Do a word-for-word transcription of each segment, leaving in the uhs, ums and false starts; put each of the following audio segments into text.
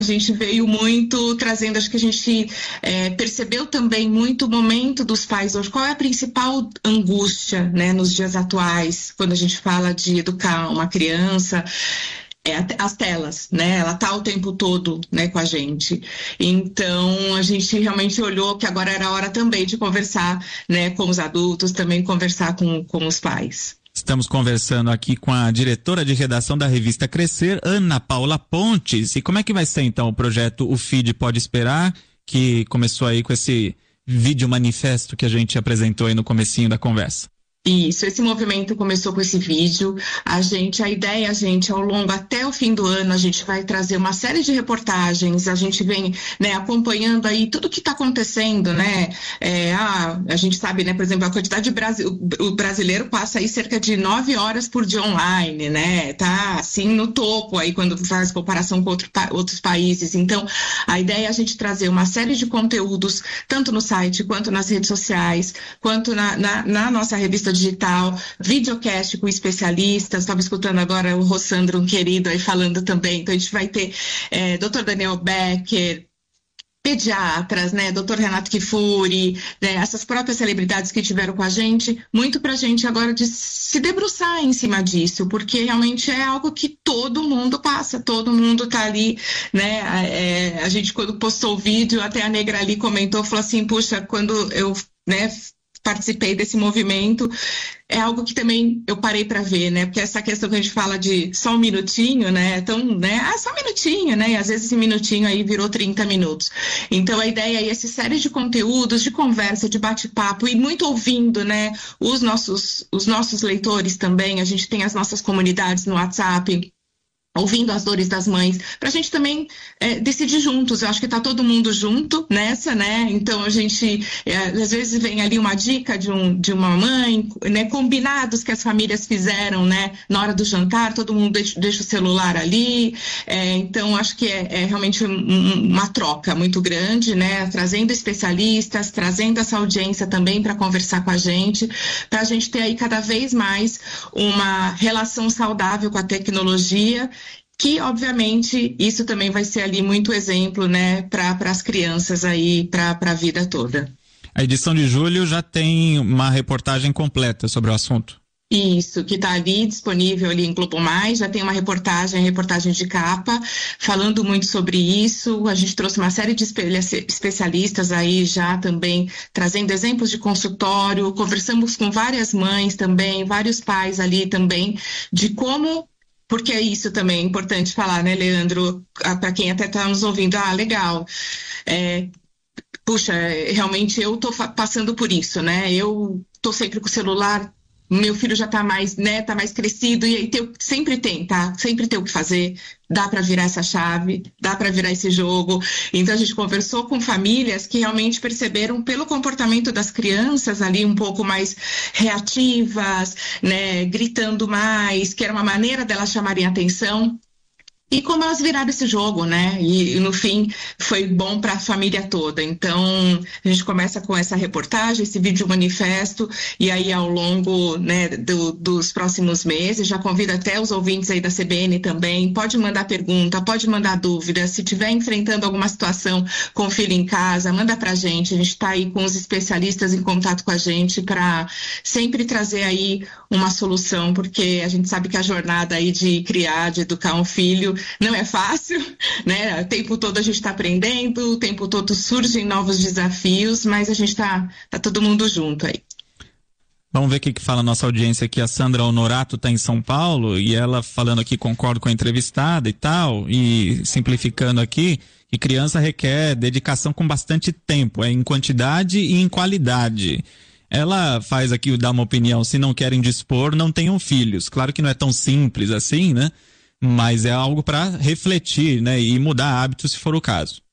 A gente veio muito trazendo, acho que a gente é, percebeu também muito o momento dos pais hoje. Qual é a principal angústia, né, nos dias atuais, quando a gente fala de educar uma criança? É, as telas, né? Ela tá o tempo todo, né, com a gente. Então, a gente realmente olhou que agora era a hora também de conversar, né, com os adultos, também conversar com, com os pais. Estamos conversando aqui com a diretora de redação da revista Crescer, Ana Paula Pontes. E como é que vai ser, então, o projeto O Feed Pode Esperar, que começou aí com esse vídeo manifesto que a gente apresentou aí no comecinho da conversa? Isso, esse movimento começou com esse vídeo. A gente, a ideia, a gente, ao longo até o fim do ano, a gente vai trazer uma série de reportagens. A gente vem, né, acompanhando aí tudo que está acontecendo, né? É, ah, a gente sabe, né, por exemplo, a quantidade de Brasi- o brasileiro passa aí cerca de nove horas por dia online, né? Tá assim no topo aí quando faz comparação com outro, outros países. Então, a ideia é a gente trazer uma série de conteúdos, tanto no site quanto nas redes sociais, quanto na, na, na nossa revista digital, videocast com especialistas. Estava escutando agora o Rossandro, um querido, aí falando também. Então, a gente vai ter é, doutor Daniel Becker, pediatras, né, doutor Renato Kifuri, né, essas próprias celebridades que tiveram com a gente, muito pra gente agora de se debruçar em cima disso, porque realmente é algo que todo mundo passa, todo mundo tá ali, né, é, a gente quando postou o vídeo, até a Negra ali comentou, falou assim, puxa, quando eu, né, participei desse movimento, é algo que também eu parei para ver, né? Porque essa questão que a gente fala de só um minutinho, né? Então, né? Ah, só um minutinho, né? E às vezes esse minutinho aí virou trinta minutos. Então, a ideia é essa série de conteúdos, de conversa, de bate-papo e muito ouvindo, né? Os nossos, os nossos leitores também. A gente tem as nossas comunidades no WhatsApp, ouvindo as dores das mães, para a gente também é, decidir juntos. Eu acho que está todo mundo junto nessa, né? Então a gente, é, às vezes vem ali uma dica de, um, de uma mãe, né? Combinados que as famílias fizeram, né? Na hora do jantar, todo mundo deixa, deixa o celular ali. É, então acho que é, é realmente um, uma troca muito grande, né? Trazendo especialistas, trazendo essa audiência também para conversar com a gente, para a gente ter aí cada vez mais uma relação saudável com a tecnologia, que, obviamente, isso também vai ser ali muito exemplo, né, para as crianças aí, para a vida toda. A edição de julho já tem uma reportagem completa sobre o assunto. Isso, que está ali disponível ali em Globo Mais, já tem uma reportagem, reportagem de capa, falando muito sobre isso. A gente trouxe uma série de especialistas aí já também, trazendo exemplos de consultório, conversamos com várias mães também, vários pais ali também, de como... Porque é isso também é importante falar, né, Leandro? Para quem até está nos ouvindo, ah, legal. É, puxa, realmente eu estou passando por isso, né? Eu estou sempre com o celular, meu filho já está mais, né, tá mais crescido, e aí tem, sempre tem, tá? Sempre tem o que fazer, dá para virar essa chave, dá para virar esse jogo. Então a gente conversou com famílias que realmente perceberam pelo comportamento das crianças ali um pouco mais reativas, né, gritando mais, que era uma maneira delas chamarem atenção. E como elas viraram esse jogo, né? E, e no fim foi bom para a família toda. Então a gente começa com essa reportagem, esse vídeo manifesto, e aí ao longo, né, do, dos próximos meses, já convido até os ouvintes aí da C B N também, pode mandar pergunta, pode mandar dúvida, se estiver enfrentando alguma situação com o filho em casa, manda pra gente, a gente está aí com os especialistas em contato com a gente para sempre trazer aí uma solução, porque a gente sabe que a jornada aí de criar, de educar um filho não é fácil, né? O tempo todo a gente está aprendendo, o tempo todo surgem novos desafios, mas a gente está tá todo mundo junto aí. Vamos ver o que, que fala a nossa audiência aqui. A Sandra Honorato está em São Paulo e ela falando aqui, concordo com a entrevistada e tal, e simplificando aqui, que criança requer dedicação com bastante tempo, é em quantidade e em qualidade. Ela faz aqui, dá uma opinião, se não querem dispor, não tenham filhos. Claro que não é tão simples assim, né? Mas é algo para refletir, né, e mudar hábitos se for o caso.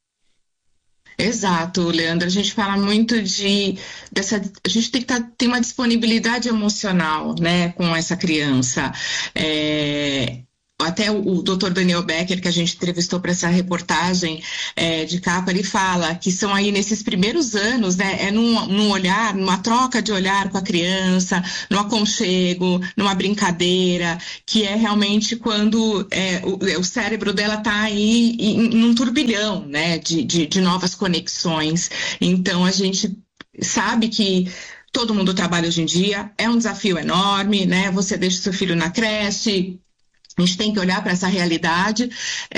Exato, Leandro. A gente fala muito de dessa, a gente tem que tá, ter uma disponibilidade emocional, né, com essa criança. É, até o, o doutor Daniel Becker, que a gente entrevistou para essa reportagem é, de capa, ele fala que são aí nesses primeiros anos, né, é num, num olhar, numa troca de olhar com a criança, no aconchego, numa brincadeira, que é realmente quando é, o, o cérebro dela está aí em, num turbilhão, né, de, de, de novas conexões. Então, a gente sabe que todo mundo trabalha hoje em dia, é um desafio enorme, né, você deixa o seu filho na creche. A gente tem que olhar para essa realidade,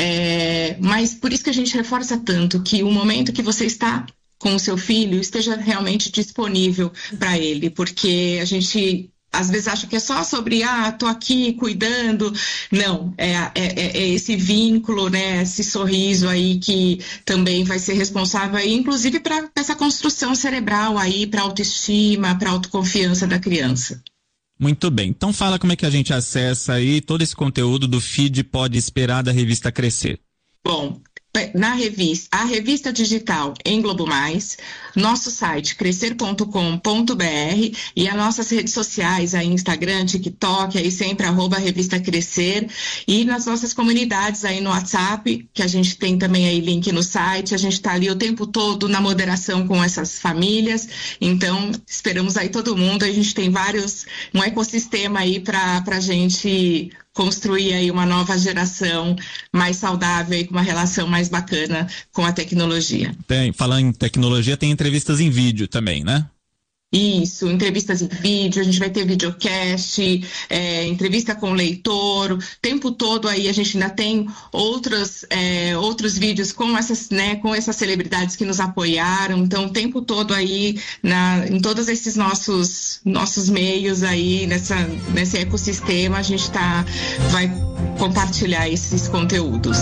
é, mas por isso que a gente reforça tanto que o momento que você está com o seu filho esteja realmente disponível para ele, porque a gente às vezes acha que é só sobre, ah, tô aqui cuidando. Não, é, é, é esse vínculo, né, esse sorriso aí que também vai ser responsável aí, inclusive para essa construção cerebral aí, para autoestima, para autoconfiança da criança. Muito bem. Então fala como é que a gente acessa aí todo esse conteúdo do feed Pode Esperar da revista Crescer. Bom, na revista, a revista digital em Globo Mais, nosso site crescer ponto com ponto br e as nossas redes sociais, aí Instagram, TikTok, aí sempre arroba revista Crescer, e nas nossas comunidades aí no WhatsApp, que a gente tem também aí link no site, a gente está ali o tempo todo na moderação com essas famílias, então esperamos aí todo mundo, a gente tem vários, um ecossistema aí para a gente construir aí uma nova geração mais saudável e com uma relação mais bacana com a tecnologia. Tem, falando em tecnologia, tem entrevistas em vídeo também, né? Isso, entrevistas em vídeo, a gente vai ter videocast, é, entrevista com o leitor, o tempo todo aí a gente ainda tem outros, é, outros vídeos com essas, né, com essas celebridades que nos apoiaram, então o tempo todo aí na, em todos esses nossos, nossos meios aí, nessa, nesse ecossistema, a gente tá, vai compartilhar esses conteúdos.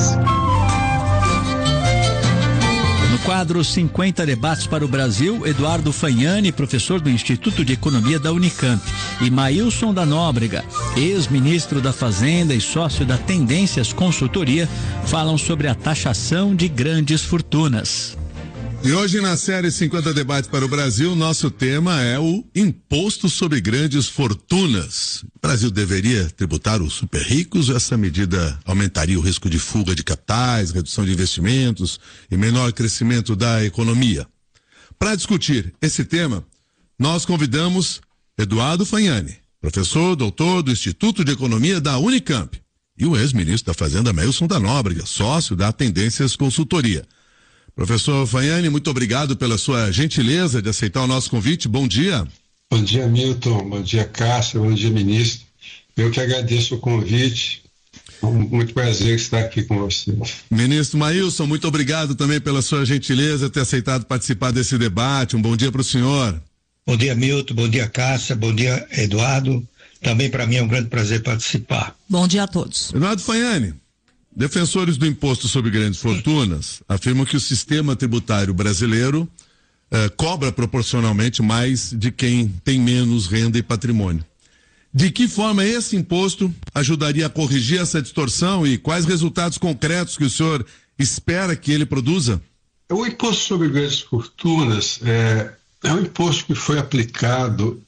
No quadro cinquenta Debates para o Brasil, Eduardo Fagnani, professor do Instituto de Economia da Unicamp, e Maílson da Nóbrega, ex-ministro da Fazenda e sócio da Tendências Consultoria, falam sobre a taxação de grandes fortunas. E hoje na série cinquenta Debates para o Brasil, nosso tema é o imposto sobre grandes fortunas. O Brasil deveria tributar os super ricos ou essa medida aumentaria o risco de fuga de capitais, redução de investimentos e menor crescimento da economia? Para discutir esse tema, nós convidamos Eduardo Fagnani, professor, doutor do Instituto de Economia da Unicamp, e o ex-ministro da Fazenda, Maílson da Nóbrega, sócio da Tendências Consultoria. Professor Fagnani, muito obrigado pela sua gentileza de aceitar o nosso convite. Bom dia. Bom dia, Milton. Bom dia, Cássio. Bom dia, ministro. Eu que agradeço o convite. Muito prazer estar aqui com você. Ministro Maílson, muito obrigado também pela sua gentileza ter aceitado participar desse debate. Um bom dia para o senhor. Bom dia, Milton. Bom dia, Cássia. Bom dia, Eduardo. Também para mim é um grande prazer participar. Bom dia a todos. Eduardo Fagnani, defensores do imposto sobre grandes fortunas afirmam que o sistema tributário brasileiro eh, cobra proporcionalmente mais de quem tem menos renda e patrimônio. De que forma esse imposto ajudaria a corrigir essa distorção e quais resultados concretos que o senhor espera que ele produza? O imposto sobre grandes fortunas é, é um imposto que foi aplicado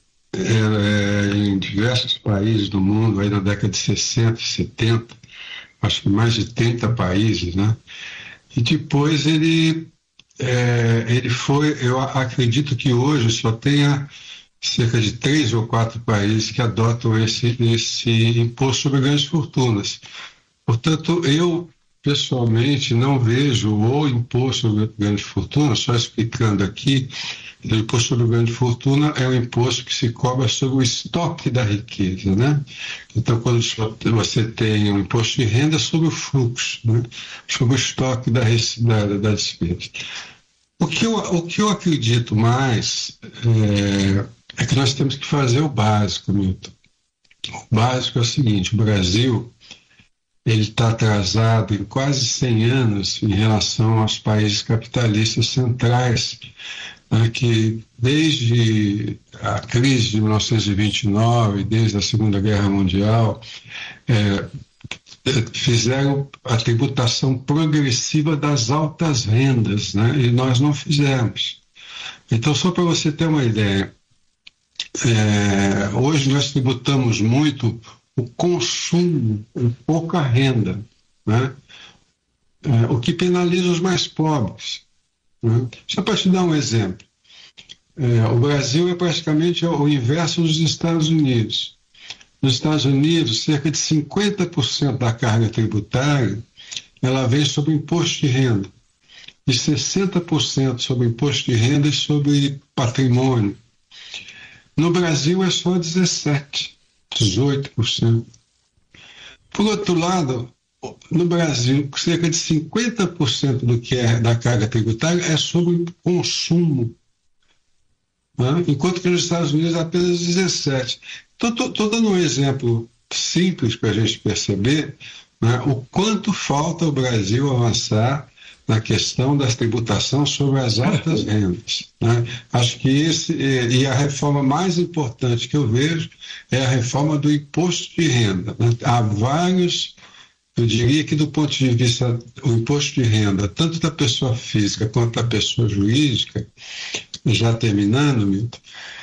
é, em diversos países do mundo aí na década de sessenta e setenta, acho que mais de trinta países, né? E depois ele, é, ele foi, eu acredito que hoje só tenha cerca de três ou quatro países que adotam esse, esse imposto sobre grandes fortunas. Portanto, eu pessoalmente não vejo o imposto sobre grandes fortunas, só explicando aqui, o imposto sobre grande fortuna é um imposto que se cobra sobre o estoque da riqueza, né? Então, quando você tem um imposto de renda sobre o fluxo, né? Sobre o estoque da, da, da despesa. O que, eu, o que eu acredito mais é, é que nós temos que fazer o básico, Milton. O básico é o seguinte: o Brasil ele está atrasado em quase cem anos em relação aos países capitalistas centrais, né, que desde a crise de mil novecentos e vinte e nove, desde a Segunda Guerra Mundial, é, fizeram a tributação progressiva das altas rendas, né, e nós não fizemos. Então, só para você ter uma ideia, é, hoje nós tributamos muito o consumo, o pouca renda, né? É, o que penaliza os mais pobres. Né? Só para te dar um exemplo. É, o Brasil é praticamente o inverso dos Estados Unidos. Nos Estados Unidos, cerca de cinquenta por cento da carga tributária ela vem sobre o imposto de renda, e sessenta por cento sobre o imposto de renda e sobre patrimônio. No Brasil é só dezessete por cento, dezoito por cento. Por outro lado, no Brasil, cerca de cinquenta por cento do que é da carga tributária é sobre o consumo, né? Enquanto que nos Estados Unidos é apenas dezessete por cento. Estou dando um exemplo simples para a gente perceber, né, o quanto falta o Brasil avançar na questão da tributação sobre as altas rendas. Né? Acho que esse, e a reforma mais importante que eu vejo é a reforma do imposto de renda. Né? Há vários, eu diria que do ponto de vista do imposto de renda, tanto da pessoa física quanto da pessoa jurídica, já terminando, Milton,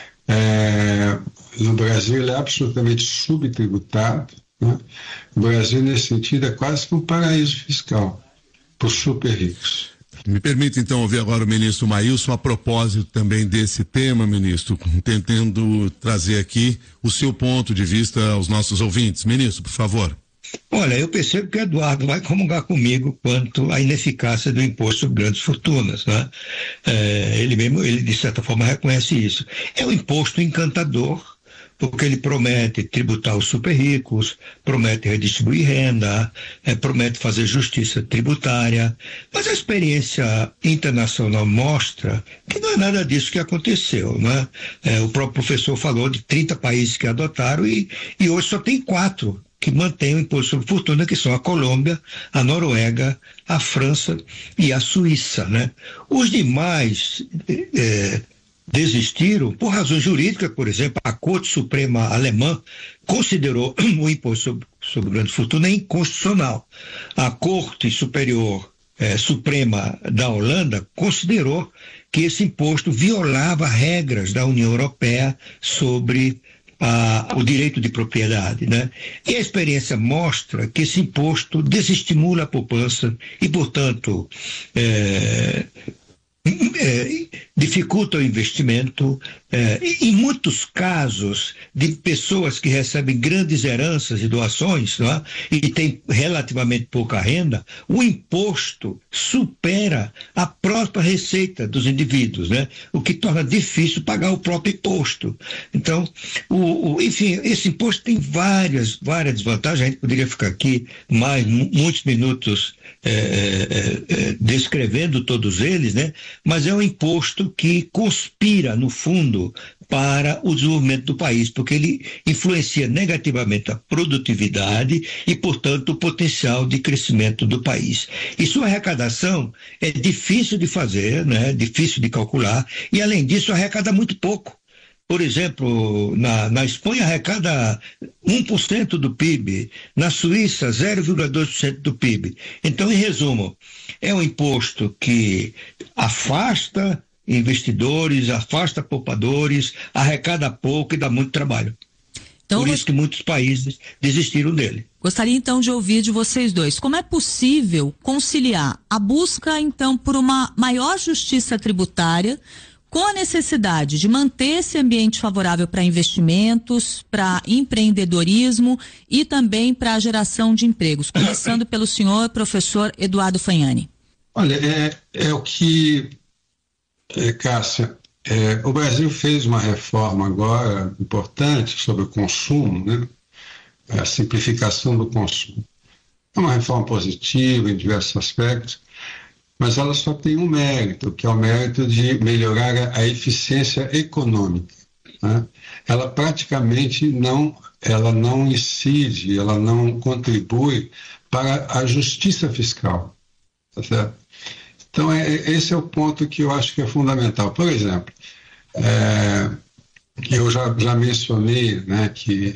é, no Brasil ele é absolutamente subtributado. Né? O Brasil, nesse sentido, é quase que um paraíso fiscal para os super ricos. Me permite, então, ouvir agora o ministro Maílson a propósito também desse tema, ministro, tentando trazer aqui o seu ponto de vista aos nossos ouvintes. Ministro, por favor. Olha, eu percebo que o Eduardo vai comungar comigo quanto à ineficácia do imposto sobre grandes fortunas, né? É, ele mesmo, ele de certa forma reconhece isso. É um imposto encantador, porque ele promete tributar os super ricos, promete redistribuir renda, é, promete fazer justiça tributária, mas a experiência internacional mostra que não é nada disso que aconteceu, né? É, o próprio professor falou de trinta países que adotaram e, e hoje só tem quatro que mantêm o imposto sobre fortuna, que são a Colômbia, a Noruega, a França e a Suíça, né? Os demais é, desistiram por razões jurídicas. Por exemplo, a Corte Suprema Alemã considerou o imposto sobre, sobre grande fortuna inconstitucional. A Corte Superior eh, Suprema da Holanda considerou que esse imposto violava regras da União Europeia sobre a, o direito de propriedade, né? E a experiência mostra que esse imposto desestimula a poupança e, portanto, eh, É, dificulta o investimento, é, em muitos casos de pessoas que recebem grandes heranças e doações, não é? E têm relativamente pouca renda, o imposto supera a própria receita dos indivíduos, né? O que torna difícil pagar o próprio imposto. Então, o, o, enfim, esse imposto tem várias, várias desvantagens. A gente poderia ficar aqui mais muitos minutos é, é, é, descrevendo todos eles, né? Mas é um imposto que conspira, no fundo, para o desenvolvimento do país, porque ele influencia negativamente a produtividade e, portanto, o potencial de crescimento do país. E sua arrecadação é difícil de fazer, né? Difícil de calcular, e, além disso, arrecada muito pouco. Por exemplo, na, na Espanha arrecada um por cento do P I B, na Suíça zero vírgula dois por cento do P I B. Então, em resumo, é um imposto que afasta investidores, afasta poupadores, arrecada pouco e dá muito trabalho. Então, Por isso que muitos países desistiram dele. Gostaria então de ouvir de vocês dois, como é possível conciliar a busca então por uma maior justiça tributária com a necessidade de manter esse ambiente favorável para investimentos, para empreendedorismo e também para a geração de empregos. Começando pelo senhor professor Eduardo Fagnani. Olha, é, é o que, é, Cássia, é, o Brasil fez uma reforma agora importante sobre o consumo, né? A simplificação do consumo. É uma reforma positiva em diversos aspectos, mas ela só tem um mérito, que é o mérito de melhorar a eficiência econômica, né? Ela praticamente não, ela não incide, ela não contribui para a justiça fiscal, tá certo? Então, é, esse é o ponto que eu acho que é fundamental. Por exemplo, é, eu já, já mencionei, né, que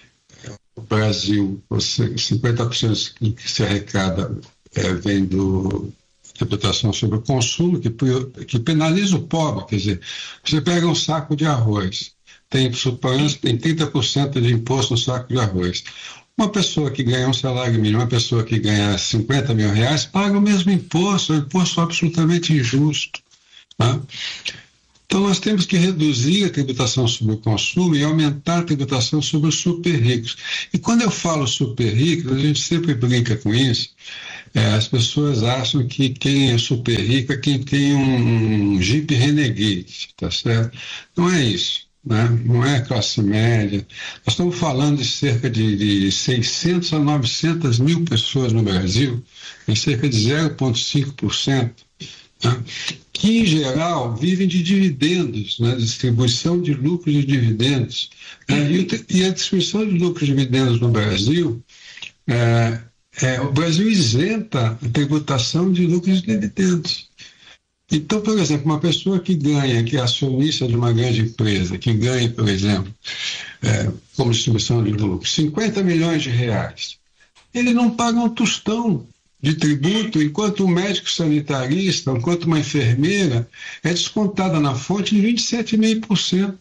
o Brasil, cinquenta por cento que se arrecada é, vem do tributação sobre o consumo, que, que penaliza o pobre. Quer dizer, você pega um saco de arroz, tem, suponhamos, tem trinta por cento de imposto no saco de arroz. Uma pessoa que ganha um salário mínimo, uma pessoa que ganha cinquenta mil reais, paga o mesmo imposto, é um imposto absolutamente injusto. Tá? Então, nós temos que reduzir a tributação sobre o consumo e aumentar a tributação sobre os super ricos. E quando eu falo super ricos, a gente sempre brinca com isso. É, as pessoas acham que quem é super rico é quem tem um, um Jeep Renegade, tá certo? Não é isso. Né? Não é classe média. Nós estamos falando de cerca de, de seiscentas a novecentas mil pessoas no Brasil, em cerca de zero vírgula cinco por cento, né? Que, em geral, vivem de dividendos, né? Distribuição de lucros e dividendos. Né? E, o, e a distribuição de lucros e dividendos no Brasil, é, é, o Brasil isenta a tributação de lucros e dividendos. Então, por exemplo, uma pessoa que ganha, que é acionista de uma grande empresa, que ganha, por exemplo, é, como distribuição de lucros, cinquenta milhões de reais, ele não paga um tostão de tributo, enquanto o médico sanitarista, enquanto uma enfermeira, é descontada na fonte de vinte e sete vírgula cinco por cento.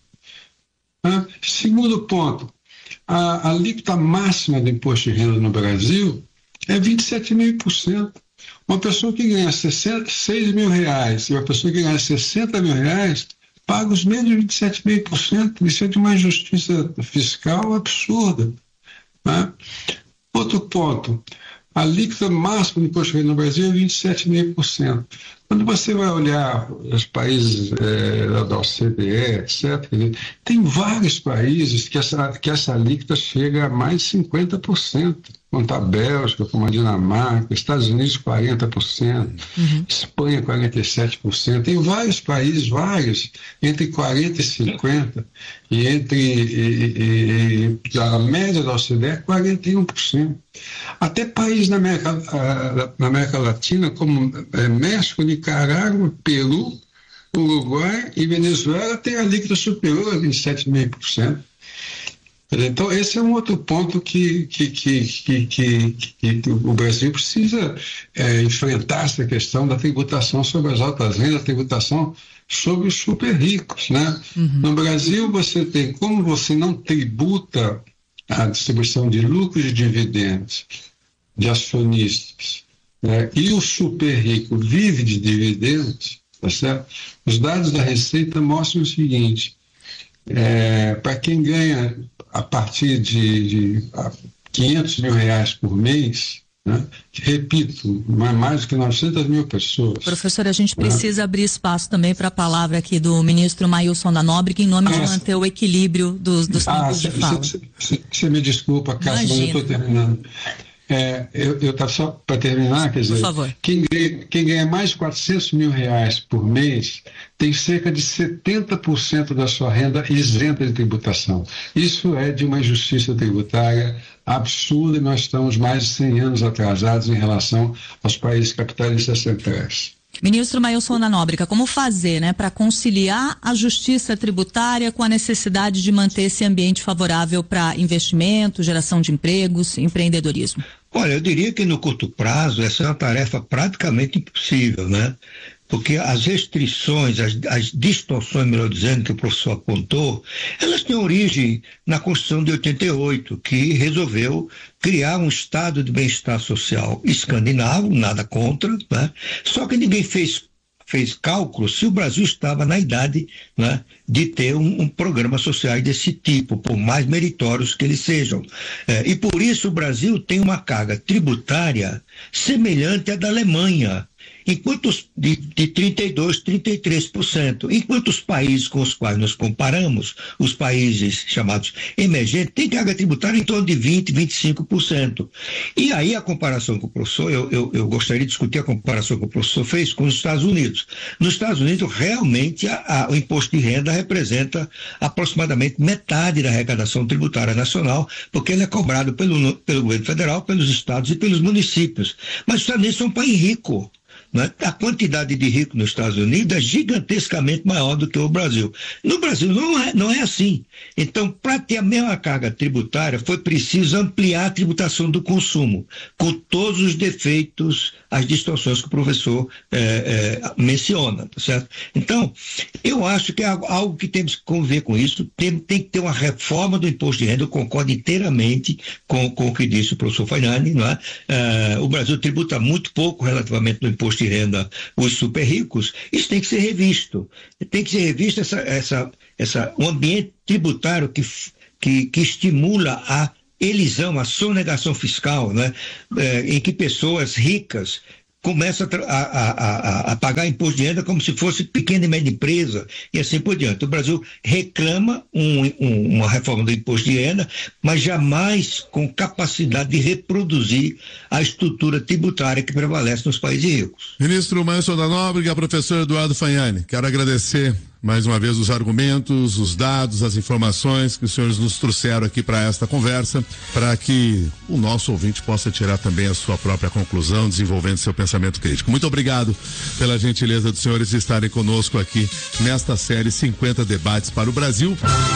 Né? Segundo ponto, a, a alíquota máxima do imposto de renda no Brasil é vinte e sete vírgula cinco por cento. Uma pessoa que ganha seis mil reais e uma pessoa que ganha sessenta mil reais paga os mesmos vinte e sete vírgula cinco por cento. Isso é de uma injustiça fiscal absurda. Né? Outro ponto, a alíquota máxima do imposto de renda no Brasil é vinte e sete vírgula cinco por cento. Quando você vai olhar os países é, da O C D E, etcétera, tem vários países que essa, que essa alíquota chega a mais de cinquenta por cento. Como a Bélgica, como a Dinamarca, Estados Unidos quarenta por cento, uhum. Espanha quarenta e sete por cento. Tem vários países, vários, entre quarenta e cinquenta por cento, e entre e, e, a média da O C D E é quarenta e um por cento. Até países na América, na América Latina, como é, México, Nicarágua, Peru, Uruguai e Venezuela, tem alíquota superior a vinte e sete vírgula cinco por cento. Então, esse é um outro ponto que, que, que, que, que, que o Brasil precisa é, enfrentar, essa questão da tributação sobre as altas rendas, a tributação sobre os super ricos. Né? Uhum. No Brasil, você tem, como você não tributa a distribuição de lucros e dividendos de acionistas, né? E o super rico vive de dividendos, tá certo? Os dados da Receita mostram o seguinte: é, para quem ganha a partir de, de quinhentos mil reais por mês, né? Repito, não é mais do que novecentas mil pessoas. Professor, a gente precisa, né, abrir espaço também para a palavra aqui do ministro Maílson da Nóbrega, em nome ah, de manter o equilíbrio dos, dos tempos ah, de fala. Você me desculpa, Cássio, mas eu estou terminando. É, eu estava só para terminar, quer dizer, por favor. Quem, ganha, quem ganha mais de quatrocentos mil reais por mês tem cerca de setenta por cento da sua renda isenta de tributação. Isso é de uma injustiça tributária absurda, e nós estamos mais de cem anos atrasados em relação aos países capitalistas centrais. Ministro Maílson da Nóbrega, como fazer, né, para conciliar a justiça tributária com a necessidade de manter esse ambiente favorável para investimento, geração de empregos, empreendedorismo? Olha, eu diria que no curto prazo essa é uma tarefa praticamente impossível, né? Porque as restrições, as, as distorções, melhor dizendo, que o professor apontou, elas têm origem na Constituição de oitenta e oito, que resolveu criar um estado de bem-estar social escandinavo, nada contra, né? Só que ninguém fez, fez cálculo se o Brasil estava na idade, né, de ter um, um programa social desse tipo, por mais meritórios que eles sejam. É, e por isso o Brasil tem uma carga tributária semelhante à da Alemanha, enquanto os, de, de trinta e dois por cento, trinta e três por cento, enquanto os países com os quais nós comparamos, os países chamados emergentes, têm carga tributária em torno de vinte por cento, vinte e cinco por cento. E aí a comparação com o professor, eu, eu, eu gostaria de discutir a comparação que o professor fez com os Estados Unidos. Nos Estados Unidos, realmente, a, a, o imposto de renda representa aproximadamente metade da arrecadação tributária nacional, porque ele é cobrado pelo, pelo governo federal, pelos estados e pelos municípios. Mas os Estados Unidos são um país rico. Né? A quantidade de ricos nos Estados Unidos é gigantescamente maior do que o Brasil. No Brasil não é, não é assim. Então, para ter a mesma carga tributária, foi preciso ampliar a tributação do consumo, com todos os defeitos as distorções que o professor é, é, menciona, tá certo? Então, eu acho que é algo que temos que conviver com isso, tem, tem que ter uma reforma do imposto de renda, eu concordo inteiramente com, com o que disse o professor Fagnani, não é? É, o Brasil tributa muito pouco relativamente no imposto de renda os super ricos, isso tem que ser revisto, tem que ser revisto essa, essa, essa, um ambiente tributário que, que, que estimula a elisão, a sonegação fiscal, né? É, em que pessoas ricas começam a, a, a, a pagar imposto de renda como se fosse pequena e média empresa e assim por diante. O Brasil reclama um, um, uma reforma do imposto de renda, mas jamais com capacidade de reproduzir a estrutura tributária que prevalece nos países ricos. Ministro Maílson da Nóbrega, professor Eduardo Fagnani, quero agradecer mais uma vez os argumentos, os dados, as informações que os senhores nos trouxeram aqui para esta conversa, para que o nosso ouvinte possa tirar também a sua própria conclusão, desenvolvendo seu pensamento crítico. Muito obrigado pela gentileza dos senhores de estarem conosco aqui nesta série cinquenta Debates para o Brasil.